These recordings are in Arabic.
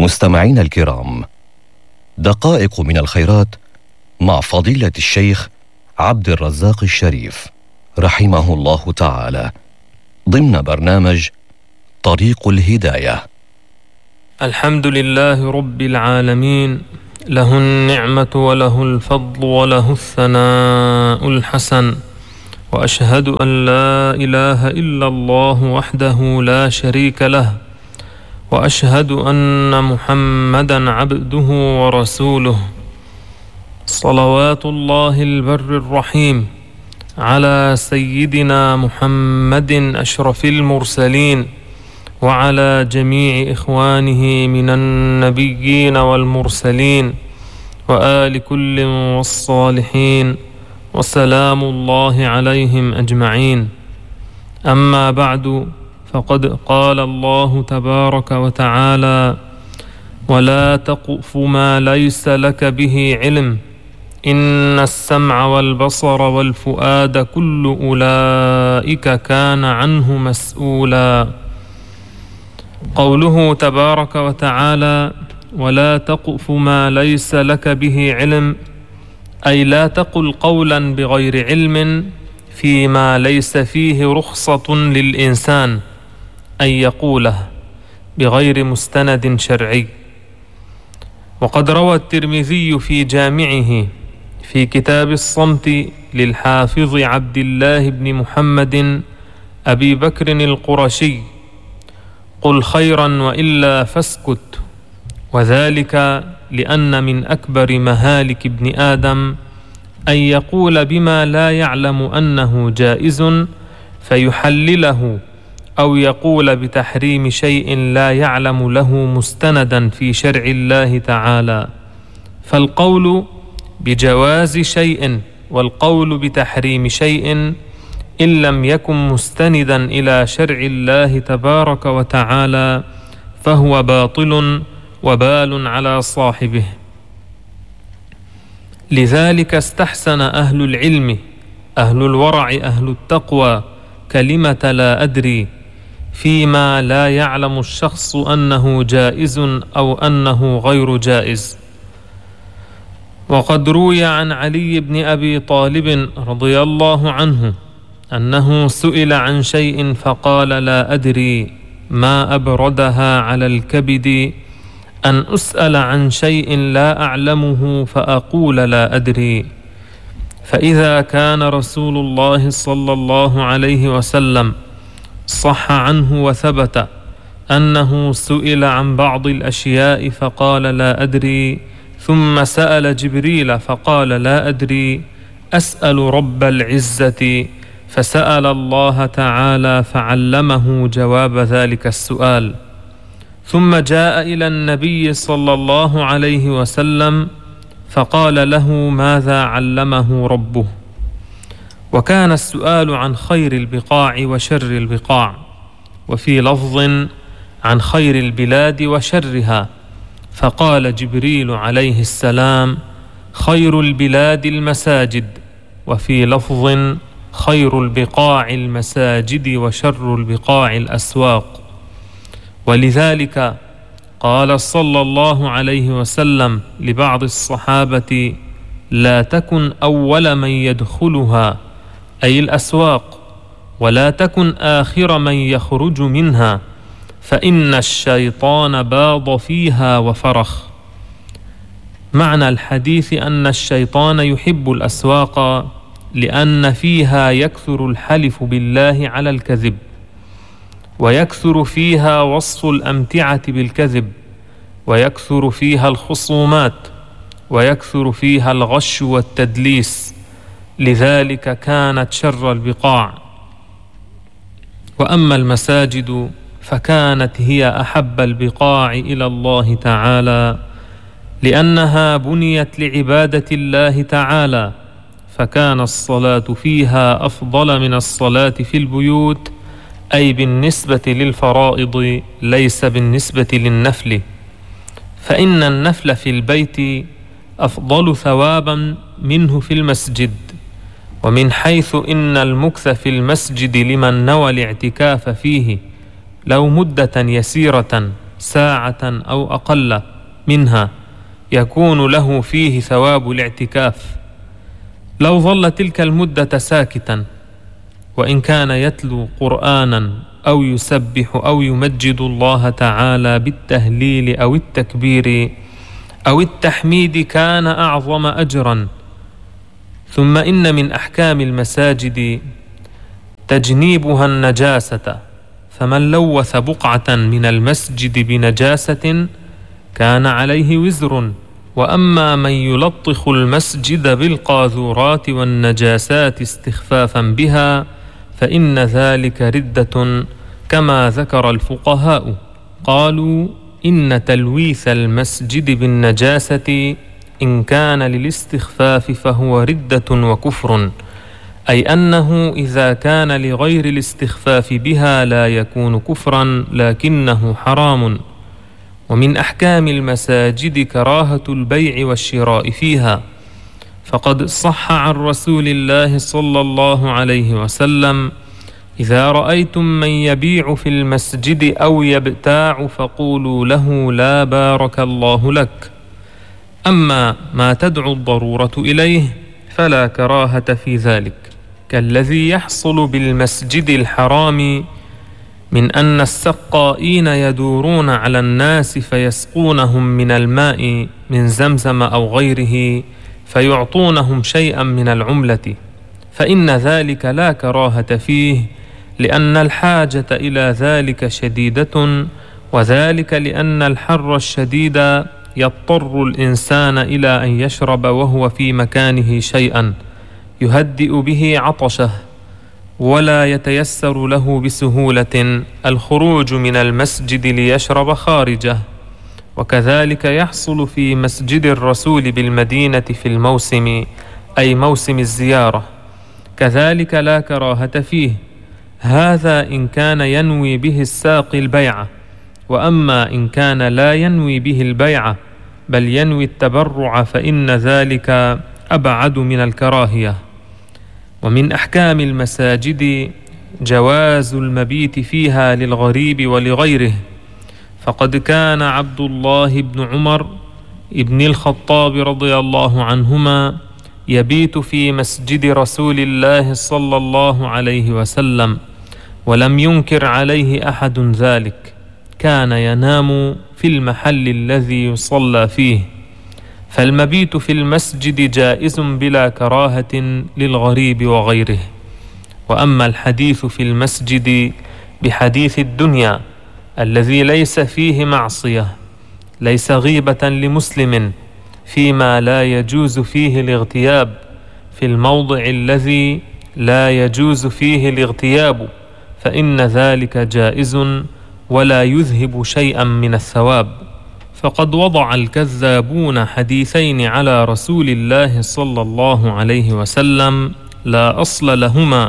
مستمعين الكرام، دقائق من الخيرات مع فضيلة الشيخ عبد الرزاق الشريف رحمه الله تعالى ضمن برنامج طريق الهداية. الحمد لله رب العالمين، له النعمة وله الفضل وله الثناء الحسن، وأشهد أن لا إله إلا الله وحده لا شريك له، وأشهد أن محمدا عبده ورسوله، صلوات الله البر الرحيم على سيدنا محمد أشرف المرسلين، وعلى جميع إخوانه من النبيين والمرسلين، وآل كل والصالحين، وسلام الله عليهم أجمعين. أما بعد، فقد قال الله تبارك وتعالى: ولا تقف ما ليس لك به علم إن السمع والبصر والفؤاد كل أولئك كان عنه مسؤولا. قوله تبارك وتعالى: ولا تقف ما ليس لك به علم، أي لا تقل قولا بغير علم فيما ليس فيه رخصة للإنسان أن يقوله بغير مستند شرعي. وقد روى الترمذي في جامعه في كتاب الصمت للحافظ عبد الله بن محمد أبي بكر القرشي: قل خيرا وإلا فاسكت. وذلك لأن من أكبر مهالك ابن آدم أن يقول بما لا يعلم أنه جائز فيحلله، أو يقول بتحريم شيء لا يعلم له مستندا في شرع الله تعالى. فالقول بجواز شيء والقول بتحريم شيء إن لم يكن مستندا إلى شرع الله تبارك وتعالى فهو باطل وبال على صاحبه. لذلك استحسن أهل العلم، أهل الورع، أهل التقوى كلمة لا أدري فيما لا يعلم الشخص أنه جائز أو أنه غير جائز. وقد روي عن علي بن أبي طالب رضي الله عنه أنه سئل عن شيء فقال: لا أدري ما أبردها على الكبد أن أسأل عن شيء لا أعلمه فأقول لا أدري. فإذا كان رسول الله صلى الله عليه وسلم صح عنه وثبت أنه سئل عن بعض الأشياء فقال لا أدري، ثم سأل جبريل فقال لا أدري، أسأل رب العزة، فسأل الله تعالى فعلمه جواب ذلك السؤال. ثم جاء إلى النبي صلى الله عليه وسلم فقال له ماذا علمه ربه. وكان السؤال عن خير البقاع وشر البقاع، وفي لفظ عن خير البلاد وشرها، فقال جبريل عليه السلام: خير البلاد المساجد، وفي لفظ خير البقاع المساجد وشر البقاع الأسواق. ولذلك قال صلى الله عليه وسلم لبعض الصحابة: لا تكن أول من يدخلها، أي الأسواق، ولا تكن آخر من يخرج منها، فإن الشيطان باض فيها وفرخ. معنى الحديث أن الشيطان يحب الأسواق لأن فيها يكثر الحلف بالله على الكذب، ويكثر فيها وصف الأمتعة بالكذب، ويكثر فيها الخصومات، ويكثر فيها الغش والتدليس، لذلك كانت شر البقاع. وأما المساجد فكانت هي أحب البقاع إلى الله تعالى، لأنها بنيت لعبادة الله تعالى، فكان الصلاة فيها أفضل من الصلاة في البيوت، أي بالنسبة للفرائض ليس بالنسبة للنفل، فإن النفل في البيت أفضل ثوابا منه في المسجد. ومن حيث إن المكث في المسجد لمن نوى الاعتكاف فيه لو مدة يسيرة ساعة أو أقل منها يكون له فيه ثواب الاعتكاف. لو ظل تلك المدة ساكتا، وإن كان يتلو قرآنا أو يسبح أو يمجد الله تعالى بالتهليل أو التكبير أو التحميد، كان أعظم أجرا. ثم إن من أحكام المساجد تجنيبها النجاسة، فمن لوث بقعة من المسجد بنجاسة كان عليه وزر. وأما من يلطخ المسجد بالقاذورات والنجاسات استخفافا بها فإن ذلك ردة، كما ذكر الفقهاء. قالوا إن تلويث المسجد بالنجاسة إن كان للاستخفاف فهو ردة وكفر، أي أنه إذا كان لغير الاستخفاف بها لا يكون كفرا لكنه حرام. ومن أحكام المساجد كراهة البيع والشراء فيها، فقد صح عن رسول الله صلى الله عليه وسلم: إذا رأيتم من يبيع في المسجد أو يبتاع فقولوا له لا بارك الله لك. أما ما تدعو الضرورة إليه فلا كراهة في ذلك، كالذي يحصل بالمسجد الحرام من أن السقائين يدورون على الناس فيسقونهم من الماء من زمزم أو غيره فيعطونهم شيئا من العملة، فإن ذلك لا كراهة فيه، لأن الحاجة إلى ذلك شديدة، وذلك لأن الحر الشديد يضطر الإنسان إلى أن يشرب وهو في مكانه شيئا يهدئ به عطشه، ولا يتيسر له بسهولة الخروج من المسجد ليشرب خارجه. وكذلك يحصل في مسجد الرسول بالمدينة في الموسم، أي موسم الزيارة، كذلك لا كراهة فيه. هذا إن كان ينوي به الساقي البيعة. وأما إن كان لا ينوي به البيعة بل ينوي التبرع فإن ذلك أبعد من الكراهية. ومن أحكام المساجد جواز المبيت فيها للغريب ولغيره، فقد كان عبد الله بن عمر ابن الخطاب رضي الله عنهما يبيت في مسجد رسول الله صلى الله عليه وسلم، ولم ينكر عليه أحد ذلك، كان ينام في المحل الذي يصلى فيه. فالمبيت في المسجد جائز بلا كراهة للغريب وغيره. وأما الحديث في المسجد بحديث الدنيا الذي ليس فيه معصية، ليس غيبة لمسلم، فيما لا يجوز فيه الاغتياب في الموضع الذي لا يجوز فيه الاغتياب، فإن ذلك جائز ولا يذهب شيئا من الثواب. فقد وضع الكذابون حديثين على رسول الله صلى الله عليه وسلم لا أصل لهما،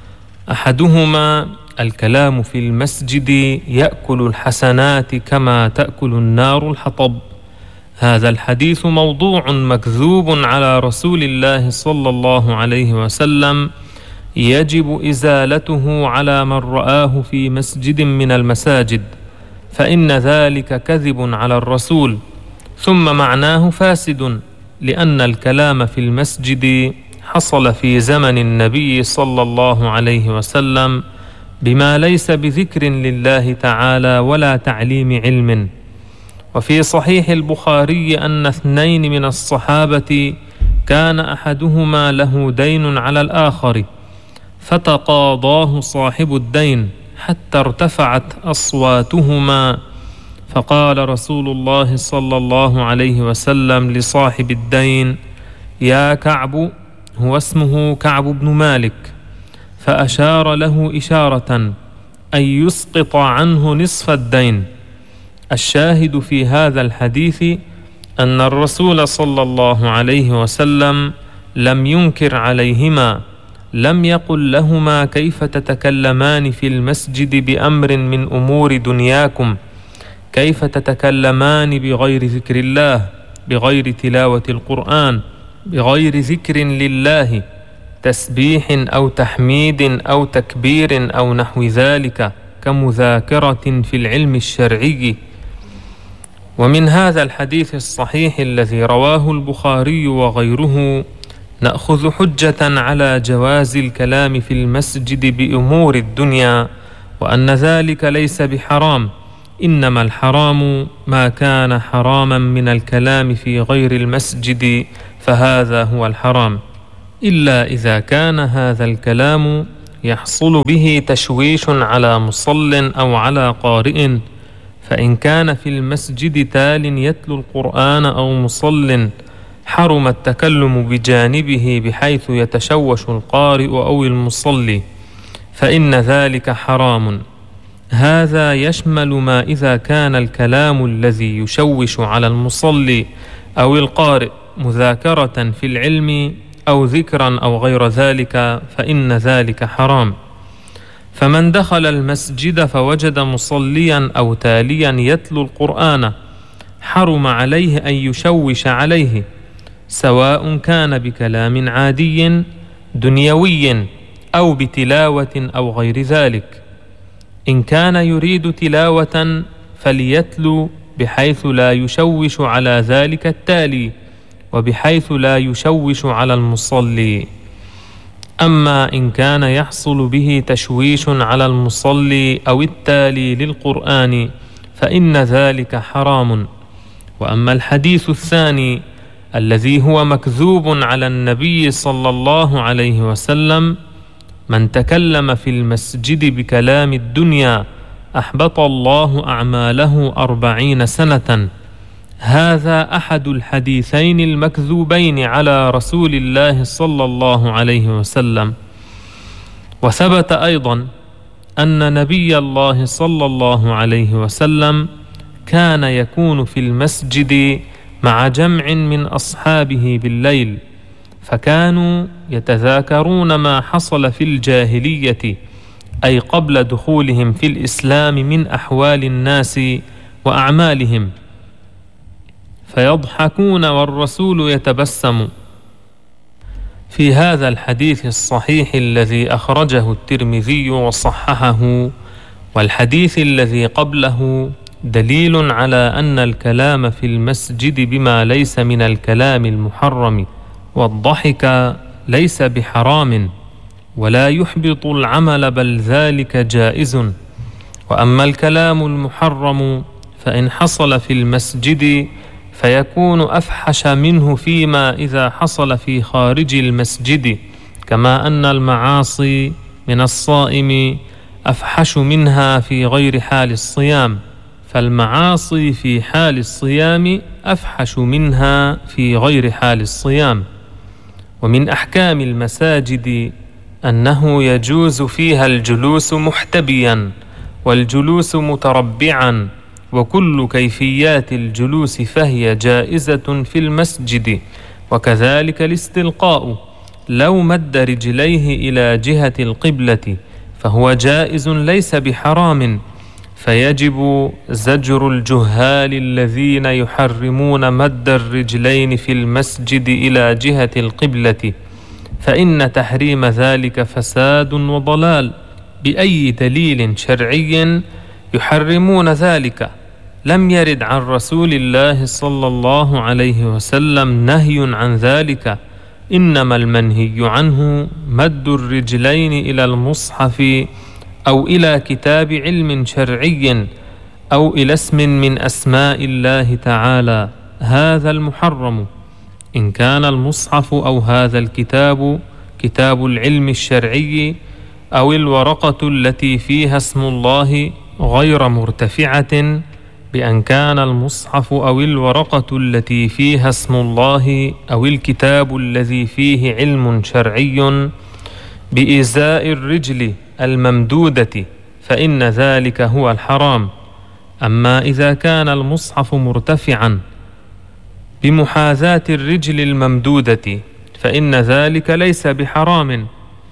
أحدهما الكلام في المسجد يأكل الحسنات كما تأكل النار الحطب. هذا الحديث موضوع مكذوب على رسول الله صلى الله عليه وسلم، يجب إزالته على من رآه في مسجد من المساجد، فإن ذلك كذب على الرسول. ثم معناه فاسد، لأن الكلام في المسجد حصل في زمن النبي صلى الله عليه وسلم بما ليس بذكر لله تعالى ولا تعليم علم. وفي صحيح البخاري أن 2 من الصحابة كان أحدهما له دين على الآخر، فتقاضاه صاحب الدين حتى ارتفعت أصواتهما، فقال رسول الله صلى الله عليه وسلم لصاحب الدين: يا كعب، هو اسمه كعب بن مالك، فأشار له إشارة أن يسقط عنه نصف الدين. الشاهد في هذا الحديث أن الرسول صلى الله عليه وسلم لم ينكر عليهما، لم يقل لهما كيف تتكلمان في المسجد بأمر من أمور دنياكم، كيف تتكلمان بغير ذكر الله، بغير تلاوة القرآن، بغير ذكر لله، تسبيح أو تحميد أو تكبير أو نحو ذلك كمذاكرة في العلم الشرعي. ومن هذا الحديث الصحيح الذي رواه البخاري وغيره نأخذ حجة على جواز الكلام في المسجد بأمور الدنيا، وأن ذلك ليس بحرام، إنما الحرام ما كان حراما من الكلام في غير المسجد، فهذا هو الحرام، إلا إذا كان هذا الكلام يحصل به تشويش على مصل أو على قارئ، فإن كان في المسجد تال يتلو القرآن أو مصل حرم التكلم بجانبه بحيث يتشوش القارئ أو المصلي، فإن ذلك حرام. هذا يشمل ما إذا كان الكلام الذي يشوش على المصلي أو القارئ مذاكرة في العلم أو ذكرا أو غير ذلك، فإن ذلك حرام. فمن دخل المسجد فوجد مصليا أو تاليا يتلو القرآن حرم عليه أن يشوش عليه، سواء كان بكلام عادي دنيوي أو بتلاوة أو غير ذلك. إن كان يريد تلاوة فليتلو بحيث لا يشوش على ذلك التالي، وبحيث لا يشوش على المصلي. أما إن كان يحصل به تشويش على المصلي أو التالي للقرآن فإن ذلك حرام. وأما الحديث الثاني الذي هو مكذوب على النبي صلى الله عليه وسلم: من تكلم في المسجد بكلام الدنيا أحبط الله أعماله 40 سنة، هذا أحد الحديثين المكذوبين على رسول الله صلى الله عليه وسلم. وثبت أيضا أن نبي الله صلى الله عليه وسلم كان يكون في المسجد مع جمع من أصحابه بالليل، فكانوا يتذاكرون ما حصل في الجاهلية، أي قبل دخولهم في الإسلام، من أحوال الناس وأعمالهم، فيضحكون والرسول يتبسم. في هذا الحديث الصحيح الذي أخرجه الترمذي وصححه، والحديث الذي قبله، دليل على أن الكلام في المسجد بما ليس من الكلام المحرم والضحك ليس بحرام ولا يحبط العمل، بل ذلك جائز. وأما الكلام المحرم فإن حصل في المسجد فيكون أفحش منه فيما إذا حصل في خارج المسجد، كما أن المعاصي من الصائم أفحش منها في غير حال الصيام، فالمعاصي في حال الصيام أفحش منها في غير حال الصيام. ومن أحكام المساجد أنه يجوز فيها الجلوس محتبيا والجلوس متربعا، وكل كيفيات الجلوس فهي جائزة في المسجد. وكذلك الاستلقاء لو مد رجليه إلى جهة القبلة فهو جائز ليس بحرام، فيجب زجر الجهال الذين يحرمون مد الرجلين في المسجد إلى جهة القبلة، فإن تحريم ذلك فساد وضلال. بأي دليل شرعي يحرمون ذلك؟ لم يرد عن رسول الله صلى الله عليه وسلم نهي عن ذلك، إنما المنهي عنه مد الرجلين إلى المصحف أو إلى كتاب علم شرعي أو إلى اسم من أسماء الله تعالى، هذا المحرم. إن كان المصحف أو هذا الكتاب كتاب العلم الشرعي أو الورقة التي فيها اسم الله غير مرتفعة، بأن كان المصحف أو الورقة التي فيها اسم الله أو الكتاب الذي فيه علم شرعي بإزاء الرجل الممدودة، فإن ذلك هو الحرام. أما إذا كان المصحف مرتفعا بمحاذاة الرجل الممدودة فإن ذلك ليس بحرام.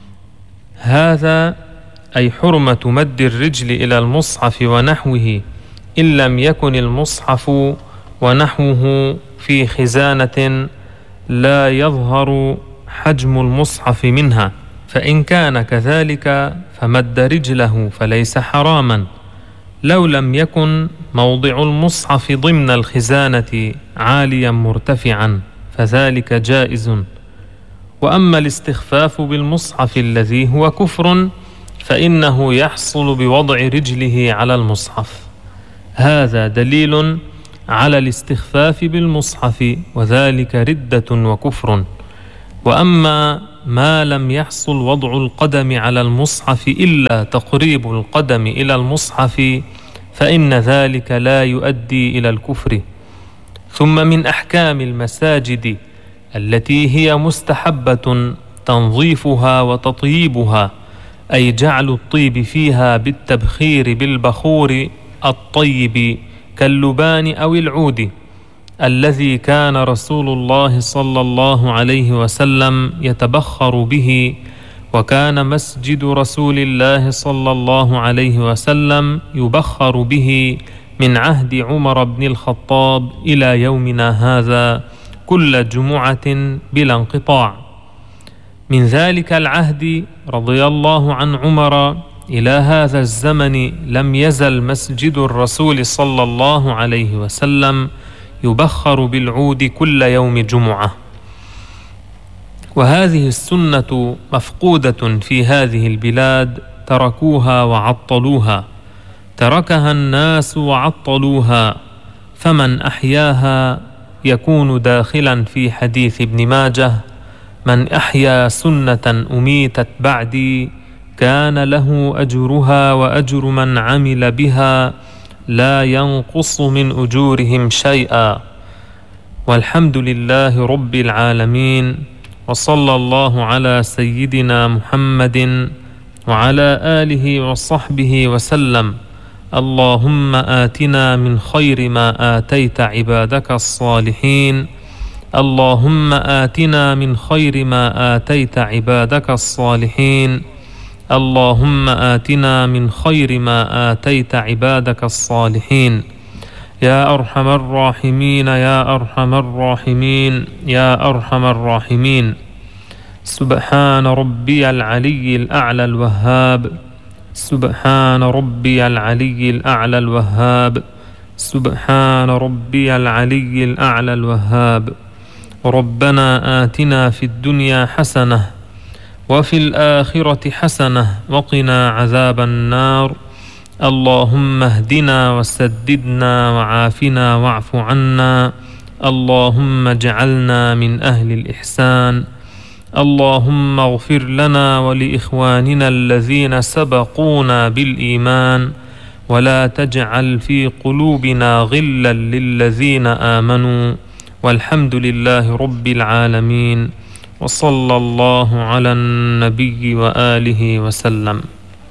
هذا أي حرمة مد الرجل إلى المصحف ونحوه، إن لم يكن المصحف ونحوه في خزانة لا يظهر حجم المصحف منها، فإن كان كذلك فمد رجله فليس حراما. لو لم يكن موضع المصحف ضمن الخزانة عاليا مرتفعا فذلك جائز. وأما الاستخفاف بالمصحف الذي هو كفر فإنه يحصل بوضع رجله على المصحف. هذا دليل على الاستخفاف بالمصحف، وذلك ردة وكفر. وأما ما لم يحصل وضع القدم على المصحف إلا تقريب القدم إلى المصحف فإن ذلك لا يؤدي إلى الكفر. ثم من أحكام المساجد التي هي مستحبة تنظيفها وتطييبها، أي جعل الطيب فيها بالتبخير بالبخور الطيب كاللبان أو العود الذي كان رسول الله صلى الله عليه وسلم يتبخر به. وكان مسجد رسول الله صلى الله عليه وسلم يبخر به من عهد عمر بن الخطاب إلى يومنا هذا كل جمعة بلا انقطاع. من ذلك العهد رضي الله عن عمر إلى هذا الزمن لم يزل مسجد الرسول صلى الله عليه وسلم يبخر بالعود كل يوم جمعة. وهذه السنة مفقودة في هذه البلاد، تركوها وعطلوها، تركها الناس وعطلوها، فمن أحياها يكون داخلا في حديث ابن ماجه: من أحيا سنة أميتت بعدي كان له أجرها وأجر من عمل بها لا ينقص من أجورهم شيئا. والحمد لله رب العالمين، وصلى الله على سيدنا محمد وعلى آله وصحبه وسلم. اللهم آتنا من خير ما آتيت عبادك الصالحين. اللهم آتنا من خير ما آتيت عبادك الصالحين. اللهم آتنا من خير ما آتيت عبادك الصالحين. يا أرحم الراحمين يا أرحم الراحمين يا أرحم الراحمين. سبحان ربي العلي الأعلى الوهاب. سبحان ربي العلي الأعلى الوهاب. سبحان ربي العلي الأعلى الوهاب. ربنا آتنا في الدنيا حسنة وفي الآخرة حسنة وقنا عذاب النار. اللهم اهدنا وسددنا وعافنا واعف عنا. اللهم اجعلنا من أهل الإحسان. اللهم اغفر لنا ولإخواننا الذين سبقونا بالإيمان، ولا تجعل في قلوبنا غلا للذين آمنوا. والحمد لله رب العالمين، وصلى الله على النبي وآله وسلم.